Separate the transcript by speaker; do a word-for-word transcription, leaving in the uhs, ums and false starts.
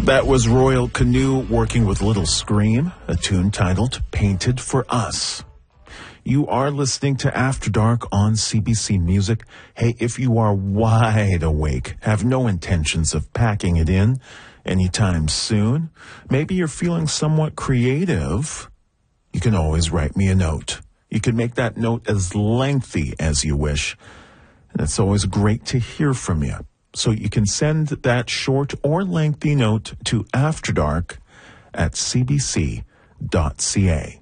Speaker 1: That was Royal Canoe working with Little Scream, a tune titled Painted for Us. You are listening to After Dark on C B C Music. Hey, if you are wide awake, have no intentions of packing it in anytime soon, maybe you're feeling somewhat creative, you can always write me a note. You can make that note as lengthy as you wish. And it's always great to hear from you. So you can send that short or lengthy note to afterdark at c b c dot c a.